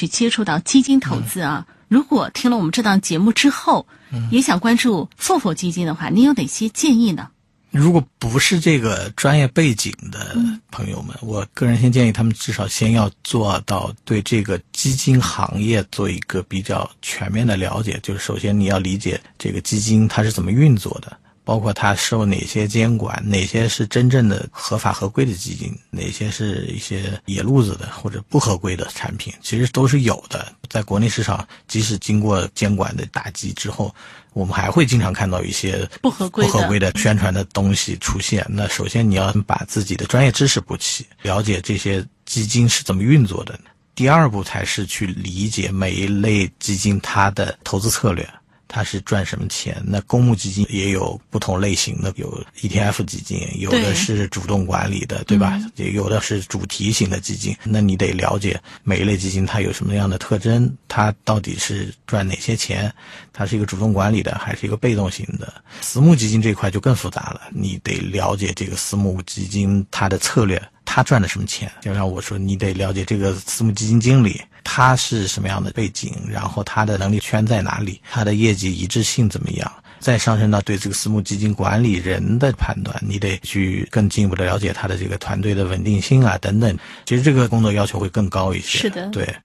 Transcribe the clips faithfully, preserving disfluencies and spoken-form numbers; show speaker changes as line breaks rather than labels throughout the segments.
去接触到基金投资啊，嗯、如果听了我们这档节目之后，嗯、也想关注富否基金的话，您有哪些建议呢？
如果不是这个专业背景的朋友们，嗯、我个人先建议他们至少先要做到对这个基金行业做一个比较全面的了解。就是首先你要理解这个基金它是怎么运作的，包括它受哪些监管，哪些是真正的合法合规的基金，哪些是一些野路子的或者不合规的产品，其实都是有的。在国内市场，即使经过监管的打击之后，我们还会经常看到一些
不合规的
不合规的宣传的东西出现。那首先你要把自己的专业知识补齐，了解这些基金是怎么运作的。第二步才是去理解每一类基金它的投资策略，它是赚什么钱。那公募基金也有不同类型的，有 E T F 基金，有的是主动管理的， 对, 对吧、嗯、也有的是主题型的基金。那你得了解每一类基金它有什么样的特征，它到底是赚哪些钱，它是一个主动管理的还是一个被动型的。私募基金这块就更复杂了，你得了解这个私募基金它的策略，他赚的什么钱。就像我说，你得了解这个私募基金经理他是什么样的背景，然后他的能力圈在哪里，他的业绩一致性怎么样，再上升到对这个私募基金管理人的判断，你得去更进一步的了解他的这个团队的稳定性啊等等。其实这个工作要求会更高一些。
是的，
对。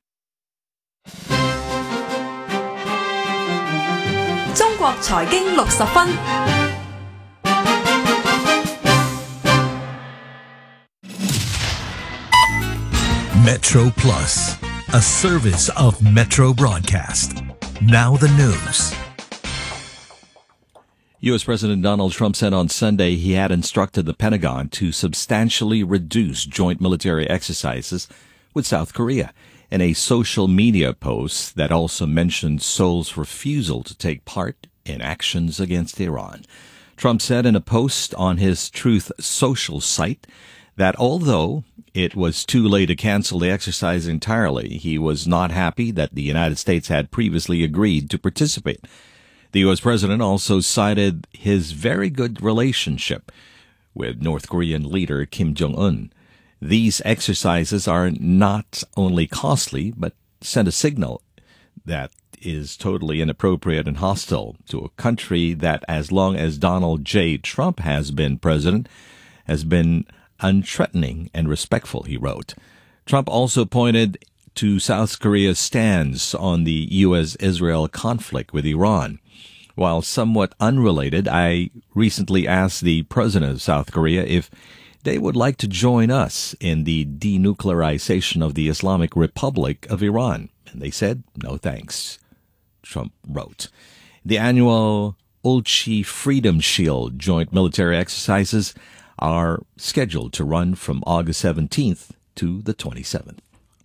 中國財經六十分。
Metro Plus, a service of Metro Broadcast. Now the news.
U S. President Donald Trump said on Sunday he had instructed the Pentagon to substantially reduce joint military exercises with South Korea in a social media post that also mentioned Seoul's refusal to take part in actions against Iran. Trump said in a post on his Truth Social site that although it was too late to cancel the exercise entirely, he was not happy that the United States had previously agreed to participate. The U S president also cited his very good relationship with North Korean leader Kim Jong-un. These exercises are not only costly, but send a signal that is totally inappropriate and hostile to a country that, as long as Donald J. Trump has been president, has been unthreatening and respectful, he wrote. Trump also pointed to South Korea's stance on the U S Israel conflict with Iran. While somewhat unrelated, I recently asked the president of South Korea if they would like to join us in the denuclearization of the Islamic Republic of Iran, and they said, no thanks, Trump wrote. The annual Ulchi Freedom Shield joint military exercises are scheduled to run from August seventeenth to the twenty-seventh.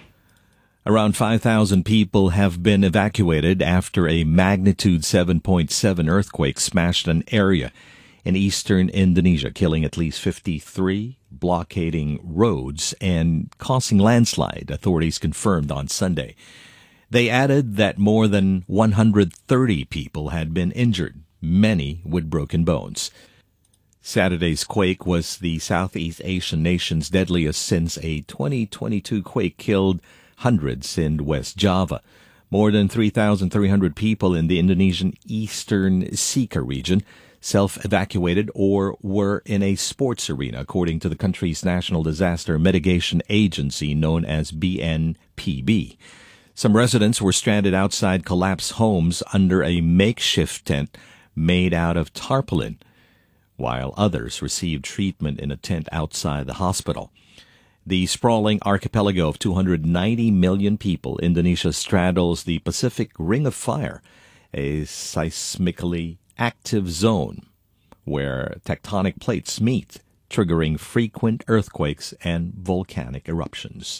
Around five thousand people have been evacuated after a magnitude seven point seven earthquake smashed an area in eastern Indonesia, killing at least fifty-three, blockading roads, and causing landslide, authorities confirmed on Sunday. They added that more than one hundred thirty people had been injured, many with broken bones. Saturday's quake was the Southeast Asian nation's deadliest since a twenty twenty-two quake killed hundreds in West Java. More than three thousand three hundred people in the Indonesian eastern Sika region self-evacuated or were in a sports arena, according to the country's National Disaster Mitigation Agency, known as B N P B. Some residents were stranded outside collapsed homes under a makeshift tent made out of tarpaulin, while others received treatment in a tent outside the hospital. The sprawling archipelago of two hundred ninety million people, Indonesia straddles the Pacific Ring of Fire, a seismically active zone where tectonic plates meet, triggering frequent earthquakes and volcanic eruptions.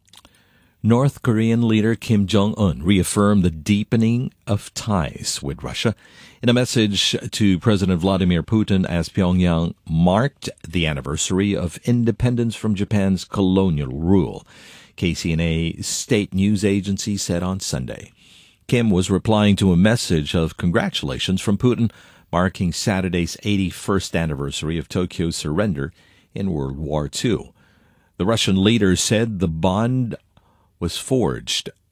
North Korean leader Kim Jong-un reaffirmed the deepening of ties with Russia in a message to President Vladimir Putin as Pyongyang marked the anniversary of independence from Japan's colonial rule, K C N A state news agency said on Sunday. Kim was replying to a message of congratulations from Putin marking Saturday's eighty-first anniversary of Tokyo's surrender in World War Two. The Russian leader said the bond was forged